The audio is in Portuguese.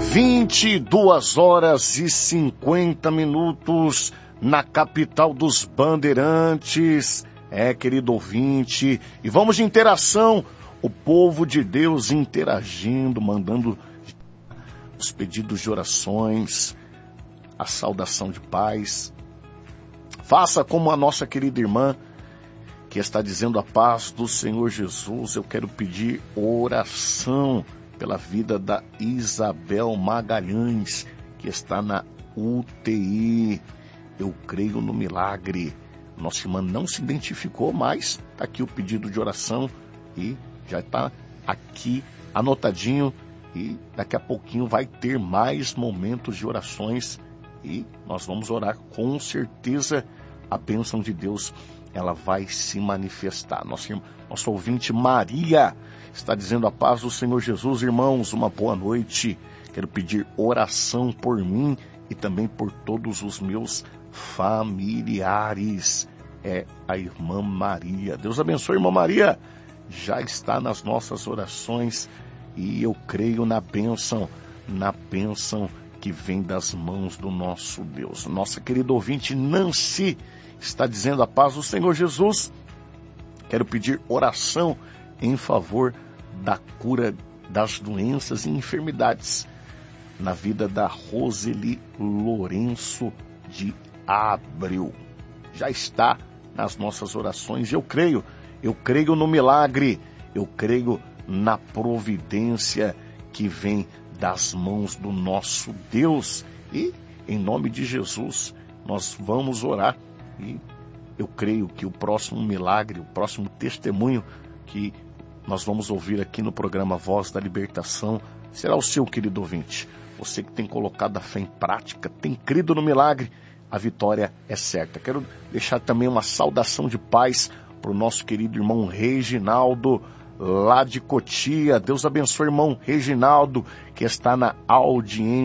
22h50 na capital dos Bandeirantes. Querido ouvinte, e vamos de interação. O povo de Deus interagindo, mandando os pedidos de orações, a saudação de paz. Faça como a nossa querida irmã, que está dizendo a paz do Senhor Jesus. Eu quero pedir oração pela vida da Isabel Magalhães, que está na UTI. Eu creio no milagre. Nossa irmã não se identificou, mas está aqui o pedido de oração e já está aqui anotadinho. E daqui a pouquinho vai ter mais momentos de orações e nós vamos orar. Com certeza a bênção de Deus ela vai se manifestar. Nosso ouvinte Maria está dizendo a paz do Senhor Jesus. Irmãos, uma boa noite. Quero pedir oração por mim e também por todos os meus familiares. É a irmã Maria. Deus abençoe, irmã Maria. Já está nas nossas orações e eu creio na bênção que vem das mãos do nosso Deus. Nossa querida ouvinte Nancy está dizendo a paz do Senhor Jesus. Quero pedir oração em favor da cura das doenças e enfermidades na vida da Roseli Lourenço de Abreu. Já está nas nossas orações. Eu creio no milagre, eu creio na providência que vem das mãos do nosso Deus. E em nome de Jesus nós vamos orar e eu creio que o próximo milagre, o próximo testemunho que nós vamos ouvir aqui no programa Voz da Libertação será o seu, querido ouvinte. Você que tem colocado a fé em prática, tem crido no milagre, a vitória é certa. Quero deixar também uma saudação de paz para o nosso querido irmão Reginaldo, lá de Cotia. Deus abençoe, irmão Reginaldo, que está na audiência.